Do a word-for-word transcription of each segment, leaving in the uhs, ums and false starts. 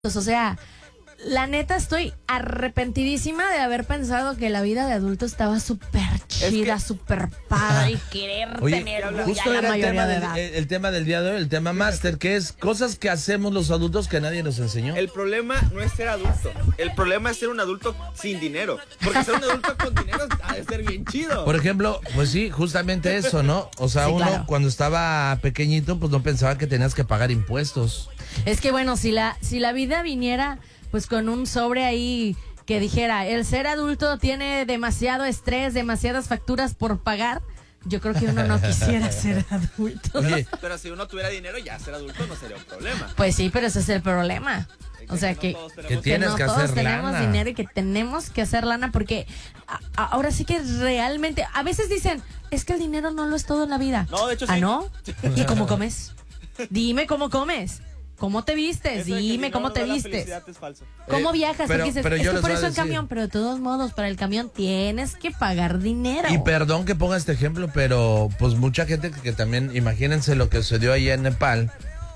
O sea, la neta estoy arrepentidísima de haber pensado que la vida de adulto estaba súper chida, que... súper padre y querer Oye, tener justo ya era la el mayoría tema, de del, edad. el, el tema del día de hoy, el tema máster, que es cosas que hacemos los adultos que nadie nos enseñó. El problema no es ser adulto, el problema es ser un adulto sin dinero, porque ser un adulto con dinero ha de ser bien chido. Por ejemplo, pues sí, justamente eso, ¿no? O sea, Sí, uno claro. cuando estaba pequeñito, pues no pensaba que tenías que pagar impuestos. Es que bueno, si la, si la vida viniera pues con un sobre ahí que dijera, el ser adulto tiene demasiado estrés, demasiadas facturas por pagar, yo creo que uno no quisiera ser adulto. Oye, Pero si uno tuviera dinero, ya ser adulto no sería un problema. Pues sí, pero ese es el problema. O sea que, que tienes no que todos hacer tenemos lana. dinero y que tenemos que hacer lana porque a- a- ahora sí que realmente, a veces dicen, es que el dinero no lo es todo en la vida. No, de hecho ¿Ah, sí. no? ¿Y cómo comes? Dime cómo comes. ¿Cómo te vistes? Eso de que el Dime dinero cómo no te da la vistes. felicidad es falso. ¿Cómo Eh, viajas? pero- Porque dices, pero es yo que les por voy a eso en decir. camión, pero de todos modos, para el camión tienes que pagar dinero. Y perdón que ponga este ejemplo, pero pues mucha gente que, que también, imagínense lo que sucedió allá en Nepal,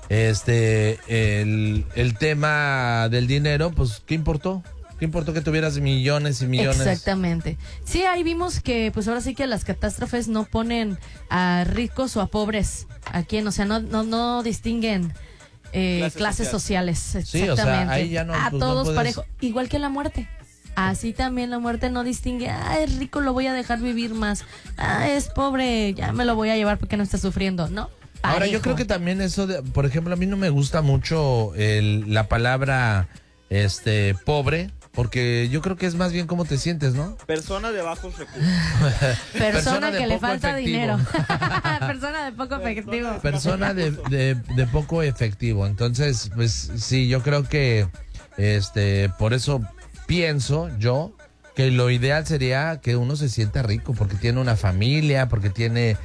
este, el, el tema del dinero, pues, ¿qué importó? ¿Qué importó que tuvieras millones y millones? Exactamente. Sí, ahí vimos que pues ahora sí que las catástrofes no ponen a ricos o a pobres a quién, o sea, no, no, no distinguen eh, clases, Clases sociales. Sí, o sea, Exactamente. ahí ya no, a pues, no todos puedes- parejo. Igual que la muerte. Así también la muerte no distingue, ah, es rico, lo voy a dejar vivir más. Ah, es pobre, ya me lo voy a llevar porque no está sufriendo, ¿no? Ahora, yo Parejo. creo que también eso, de, por ejemplo, a mí no me gusta mucho el, la palabra este pobre, porque yo creo que es más bien cómo te sientes, ¿no? Persona de bajos recursos. Persona, persona de que le poco falta efectivo. dinero. Persona de poco efectivo. Persona de, de, de poco efectivo. Entonces, pues sí, yo creo que este por eso pienso yo que lo ideal sería que uno se sienta rico, porque tiene una familia, porque tiene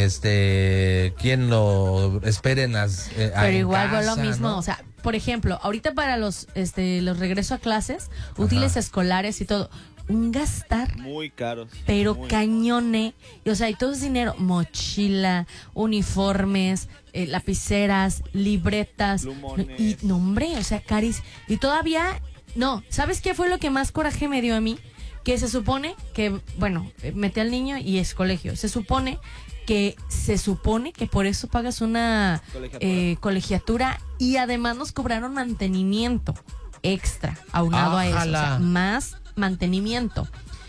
este quien lo espere en las eh, Pero en igual casa, lo mismo, ¿no? o sea, por ejemplo, ahorita para los este los regreso a clases, útiles escolares y todo, un gastar Muy caros. pero muy. cañone, y, o sea, y todo es dinero, mochila, uniformes, eh, lapiceras, libretas, Plumones. y no hombre, o sea, caris, y todavía, no, ¿sabes qué fue lo que más coraje me dio a mí? Que se supone que, bueno, eh, metí al niño y es colegio, se supone que se supone que por eso pagas una Colegiatura. eh, colegiatura y además nos cobraron mantenimiento extra aunado a eso, o sea, Ájala. más mantenimiento.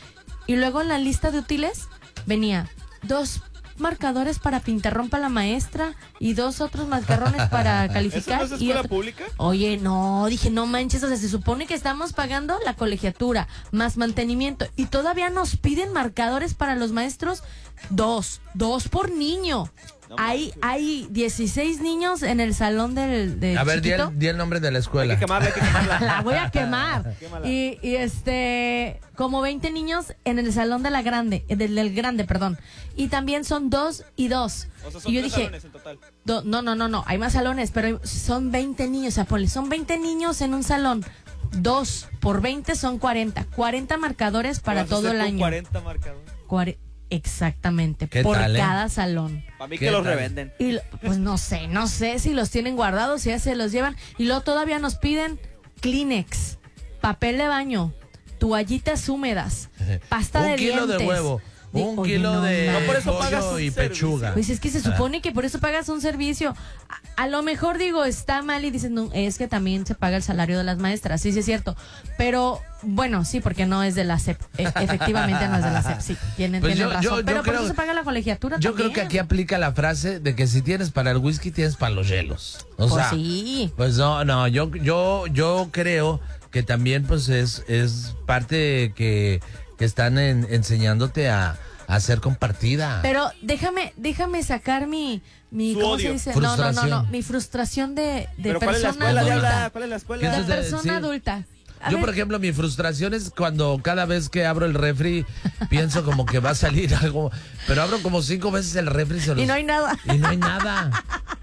Y luego en la lista de útiles venía dos marcadores para pintar rompa la maestra y dos otros marcarones para ¿Eso calificar. no es y escuela otro- pública? Oye, no, dije, no manches, o sea, se supone que estamos pagando la colegiatura más mantenimiento y todavía nos piden marcadores para los maestros, dos, dos por niño. No hay, manches. hay dieciséis niños en el salón del, del A ver, di chiquito. el, di el nombre de la Hay escuela. que quemarla, hay que quemarla. La voy a quemar. Quémala. Y, y este, como veinte niños en el salón de la grande, eh, del, del grande, perdón. Y también son dos y dos. O sea, son y yo tres dije, salones en total. do- no, no, no, no, hay más salones, pero hay- son veinte niños, o sea, ponle, son veinte niños en un salón. Dos por veinte son cuarenta. cuarenta marcadores para Vas a todo hacer el con año. cuarenta marcadores. Cuare- Exactamente, ¿Qué por tal, eh? cada salón. Para mí ¿Qué que los tal? revenden. Y lo- pues no sé, no sé si los tienen guardados, si ya se los llevan. Y luego todavía nos piden Kleenex, papel de baño, toallitas húmedas, pasta Un de kilo dientes. de huevo, De- un oye, kilo no de manches. No, por eso pagas pollo un y servicio. pechuga. Pues es que se supone que por eso pagas un servicio. A, a lo mejor digo, está mal y dicen, no, es que también se paga el salario de las maestras. Sí, sí es cierto. Pero bueno, sí, porque no es de la S E P. E- efectivamente no es de la S E P. Sí, tienen, Pues tienen yo- razón. yo- yo Pero por creo- eso se paga la colegiatura Yo también. creo que aquí aplica la frase de que si tienes para el whisky, tienes para los hielos. O Pues sea, sí. pues no, no, yo, yo, yo creo que también pues es, es parte que, que están en- enseñándote a, a ser compartida. Pero déjame, déjame sacar mi, mi Su ¿cómo odio. se dice? No, no, no, no, Frustración. mi frustración de, de ¿Pero cuál es la persona escuela, adulta. Diabla? ¿Cuál es la ¿Qué escuela? es De eso? persona Sí. adulta. A Yo, ver, por ejemplo, mi frustración es cuando cada vez que abro el refri pienso como que va a salir algo, pero abro como cinco veces el refri y se los- y no hay nada. y no hay nada.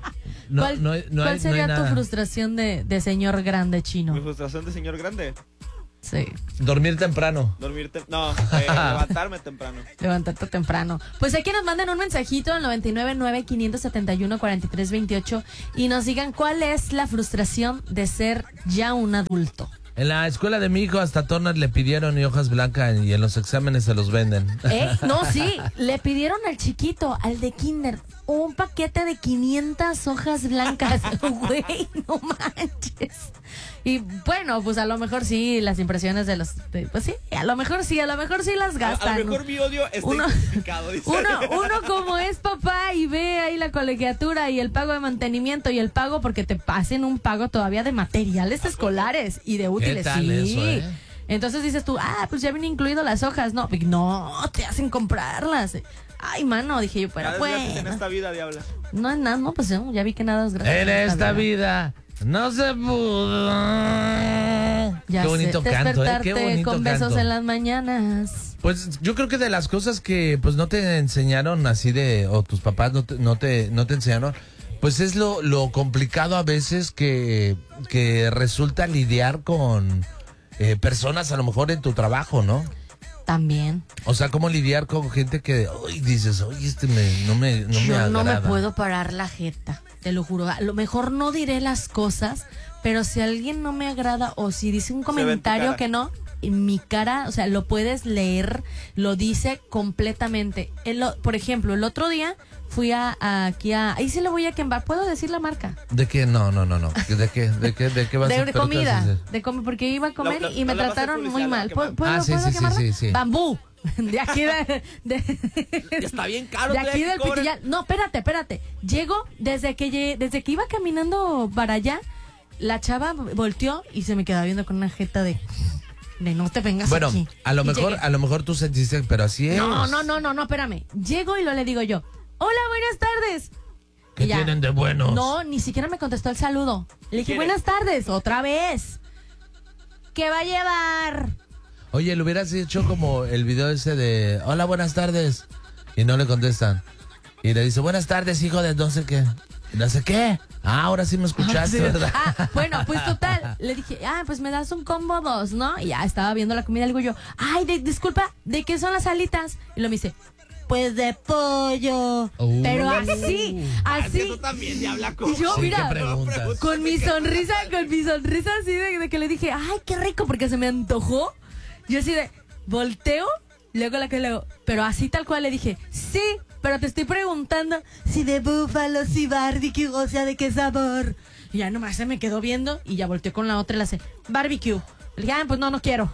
No, ¿Cuál, no hay- no cuál hay- no hay sería tu nada. frustración de, de señor grande Mi chino? frustración de señor grande. Sí. Dormir temprano. Dormir tem- No, eh, levantarme temprano. Levantarte temprano. Pues aquí nos mandan un mensajito al noventa y nueve nueve, quinientos setenta y uno, cuarenta y tres veintiocho y nos digan cuál es la frustración de ser ya un adulto. En la escuela de mi hijo hasta toner le pidieron y hojas blancas y en los exámenes se los venden. ¿Eh? No, sí, le pidieron al chiquito, al de kinder, un paquete de quinientas hojas blancas. Güey, no manches. Y bueno, pues a lo mejor sí, las impresiones de los... de- pues sí, a lo mejor sí, a lo mejor sí las A, gastan. a lo mejor mi odio está Uno- injustificado, dice. Uno, uno como es papá y ve ahí la colegiatura y el pago de mantenimiento y el pago porque te pasen un pago todavía de materiales escolares y de útiles. tal Sí. eso, eh? Entonces dices tú, ah, pues ya vienen incluido las hojas. No, no, te hacen comprarlas. Ay, mano, dije yo, pero Nada es gratis en bueno. esta vida, diabla. No es nada, no, pues no, ya vi que nada es gratis. En esta vida no se pudo. Ya Qué bonito sé, canto, ¿eh? despertarte Qué bonito con besos canto. en las mañanas. Pues yo creo que de las cosas que pues no te enseñaron así de, o tus papás no te, no te, no te enseñaron, pues es lo, lo complicado a veces que, que resulta lidiar con eh, personas a lo mejor en tu trabajo, ¿no? También. O sea, cómo lidiar con gente que, uy, dices, oye, este me, no me, no me Yo agrada. no me puedo parar la jeta, te lo juro. A lo mejor no diré las cosas, pero si alguien no me agrada o si dice un ve en tu comentario cara. que no, en mi cara, o sea, lo puedes leer, lo dice completamente. El o- por ejemplo, el otro día fui a, a- aquí a... Ahí sí le voy a quemar, ¿puedo decir la marca? ¿De qué? No, no, no, no. ¿De qué? ¿De qué? ¿De qué vas a De, hacer? de ¿Pero qué vas a comida, hacer? de comi- porque iba a comer No, no, y me no la vas a trataron muy publicidad, la mal. que ¿Puedo, mal. puedo- Ah, sí, puedo sí, sí, quemarla? sí, sí. Bambú. De aquí de... de- Está bien caro. de todavía aquí que del cobran. Pitillal. No, espérate, espérate. Llego desde que lle- desde que iba caminando para allá, la chava volteó y se me quedaba viendo con una jeta de, de no te vengas Bueno, aquí. a lo Y mejor, llegué. a lo mejor tú sentiste, pero así es. No, no, no, no, no, espérame. Llego y lo le digo yo. Hola, buenas tardes. ¿Qué Y ya. tienen de buenos? No, ni siquiera me contestó el saludo. Le dije, ¿Quiere? buenas tardes, otra vez. ¿Qué va a llevar? Oye, le hubieras hecho como el video ese de hola, buenas tardes. Y no le contestan. Y le dice, buenas tardes, hijo de no sé qué. Y no sé qué. Ah, ahora sí me escuchaste, ¿verdad? Ah, bueno, pues total, le dije, ah, pues me das un combo dos, ¿no? Y ya estaba viendo la comida, le digo yo, ay, de- disculpa, ¿de qué son las alitas? Y lo me dice, pues de pollo. Uh. Pero así, Ah, es que así. tú también, diabla. Y yo, Sí, mira, ¿qué preguntas? con mi sonrisa, con mi sonrisa así de, de que le dije, ay, qué rico, porque se me antojó. Yo así de, volteo, luego la que luego, pero así tal cual le dije, sí, pero te estoy preguntando si de búfalo, si barbecue, o sea, de qué sabor. Y ya nomás se me quedó viendo y ya volteó con la otra y le hace, barbecue. Le dije, ah, pues no, no quiero.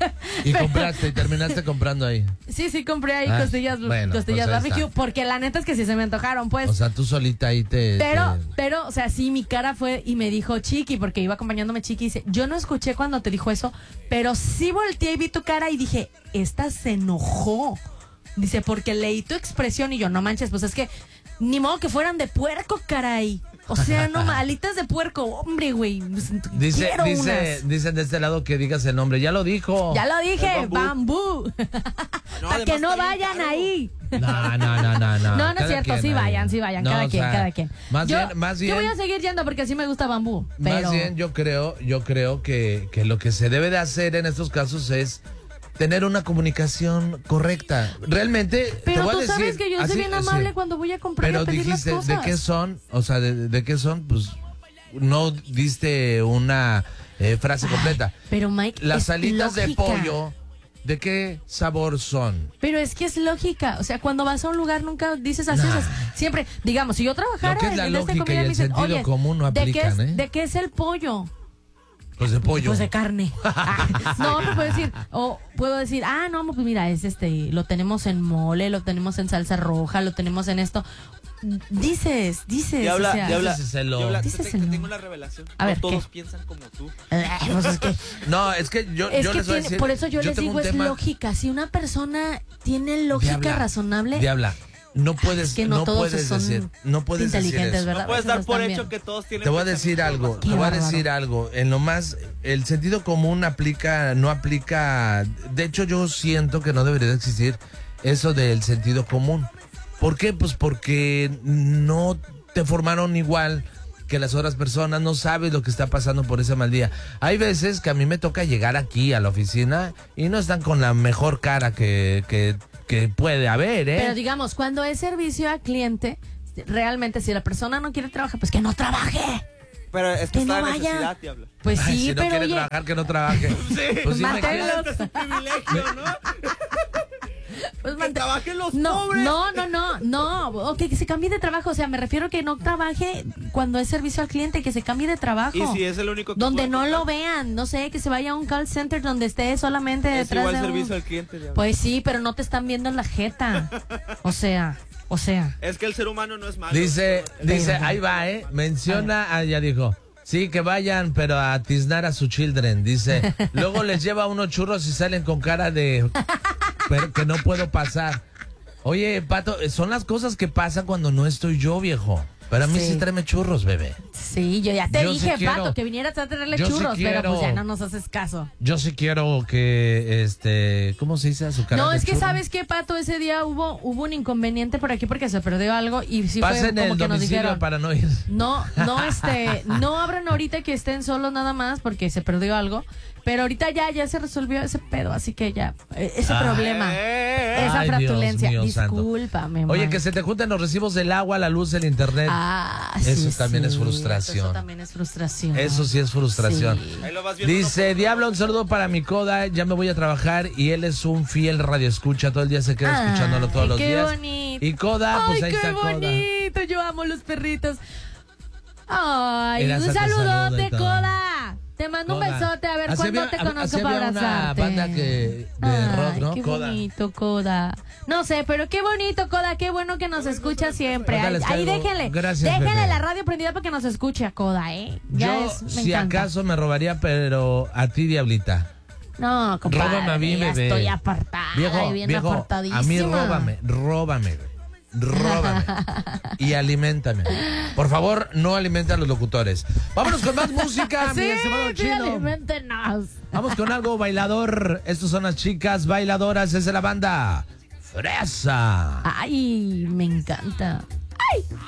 Y compraste, y terminaste comprando ahí. Sí, sí, compré ahí Ah, costillas, bueno, costillas pues ahí barbecue, está. porque la neta es que sí se me antojaron, pues. O sea, tú solita ahí te... Pero, te- pero, o sea, sí, mi cara fue y me dijo Chiqui, porque iba acompañándome Chiqui, y dice, yo no escuché cuando te dijo eso, pero sí volteé y vi tu cara y dije, esta se enojó. Dice, porque leí tu expresión y yo, no manches, pues es que ni modo que fueran de puerco, caray. O sea, no, alitas de puerco, hombre, güey. Pues, Dice, quiero dice, unas. dicen de este lado que digas el nombre. Ya lo dijo. Ya lo dije, El bambú. No, Para además que no está bien vayan caro. ahí. No, no, no, no, no. No, no es Cada cierto, quien, sí eh. vayan, sí vayan, No, cada o quien, sea, cada quien. Más yo, bien, más bien. yo voy a seguir yendo porque sí me gusta bambú, pero... Más bien, yo creo, yo creo que, que lo que se debe de hacer en estos casos es tener una comunicación correcta. Realmente, te Pero voy a tú decir, sabes que yo soy así, bien sí. amable cuando voy a comprar y Pero a pedir dijiste, las ¿de cosas. qué son? O sea, ¿de, de qué son? Pues no diste una eh, frase completa. Pero Mike, Las es alitas de lógica. pollo, ¿de qué sabor son? Pero es que es lógica, o sea, cuando vas a un lugar nunca dices así, Nah. o sea, siempre, digamos, si yo trabajara Lo que es la en esta lógica comida y el me dicen, sentido oye, común no ¿de qué, es, aplican, ¿eh? ¿de qué es el pollo? Pues de pollo. Pues de carne. Ah, no, no puedo decir, o puedo decir, ah, no, pues mira, es este, lo tenemos en mole, lo tenemos en salsa roja, lo tenemos en esto. Dices, dices, Diabla, o sea, diabla, Díceselo. diabla, te, te- Díceselo. te tengo una revelación. A no ver, todos ¿qué? piensan como tú. ay, pues es que, No, es que yo, es yo que les voy a tiene- decir. por eso yo, les tengo digo, un es tema- lógica. Si una persona tiene lógica Diabla, razonable, Diabla, no puedes, es que no, no todos puedes son decir, no puedes decir inteligentes, eso. ¿verdad? No puedes Eso dar no por están hecho bien. que todos tienen Te voy a decir pensamientos algo, Qué te voy a bárbaro. decir algo. En lo más, el sentido común aplica, no aplica. De hecho, yo siento que no debería de existir eso del sentido común. ¿Por qué? Pues porque no te formaron igual que las otras personas, no sabes lo que está pasando por ese mal día. Hay veces que a mí me toca llegar aquí a la oficina y no están con la mejor cara que, que, que puede haber, ¿eh? Pero digamos, cuando es servicio al cliente, realmente si la persona no quiere trabajar, pues que no trabaje. Pero es que, Que está no la vaya. necesidad, diablo. Pues Ay, sí, si no pero quiere oye, trabajar, que no trabaje. Sí, Pues sí me manténlo. quedo. Este es un privilegio, ¿no? pues Que mante- trabajen los no, pobres. no, no, no, no, o que se cambie de trabajo, o sea, me refiero que no trabaje cuando es servicio al cliente, que se cambie de trabajo. Y si es el único que donde puede no lo tocar, vean, no sé, que se vaya a un call center donde esté solamente es detrás igual de un- servicio al cliente, diablo. Pues sí, pero no te están viendo en la jeta. O sea, o sea. Es que el ser humano no es malo. Dice, dice, Venga. ahí va, ¿eh? Menciona, ah, ya dijo. Sí, que vayan, pero a tiznar a su children. Dice, luego les lleva unos churros y salen con cara de pero que no puedo pasar. Oye, Pato, son las cosas que pasan cuando no estoy yo, viejo. Pero a mí sí, Sí. tráeme churros, bebé. Sí, yo ya te Yo sí dije, quiero. Pato, que vinieras a traerle Yo sí churros, pero quiero. pues ya no nos haces caso. Yo sí quiero que, este, ¿cómo se dice? Azucarar No, de es que churro. sabes qué, Pato, ese día hubo hubo un inconveniente por aquí porque se perdió algo y sí fue Pasen como el que nos domicilio dijeron. para no ir. No, no, este, no abran ahorita que estén solos nada más porque se perdió algo. Pero ahorita ya, ya se resolvió ese pedo, así que ya, eh, ese Ah. problema, Eh, esa Ay, Dios fratulencia, mío santo. discúlpame. Oye, man. que se te junten los recibos del agua, la luz, el internet. Ah, Eso sí, también es sí, frustración. Eso también es frustración. Eso sí es frustración. Sí. ahí lo vas viendo Dice, uno Diablo, un saludo para mi coda, ya me voy a trabajar y él es un fiel radioescucha, todo el día se queda Ay, escuchándolo todos los qué días. bonito. Y coda, pues Ay, ahí qué está coda. bonito, yo amo los perritos. Ay, Mira, un hasta te saluda saludote, y todo. Coda. Te mando un Coda. besote, a ver Así cuándo había- te conozco así para había una abrazarte. banda que, de Ay, rock, ¿no? qué Coda. bonito, Coda. No sé, pero qué bonito, Coda, qué bueno que nos escucha siempre. Ahorita Ahí, les ahí caigo. déjenle, Gracias, déjenle bebé. la radio prendida para que nos escuche a Coda, ¿eh? Ya Yo, es, me si encanta. acaso, me robaría, pero a ti, Diablita. No, compadre, Róbame a mí, ya bebé. estoy apartada Viejo, y bien viejo, apartadísima. a mí róbame, róbame, güey. Róbame y aliméntame. Por favor, no alimente a los locutores. Vámonos con más música, mi Sí, estimado sí, Chino. aliméntenos. Vamos con algo bailador. Estos son las chicas bailadoras, es de la banda Fresa. Ay, me encanta. Ay.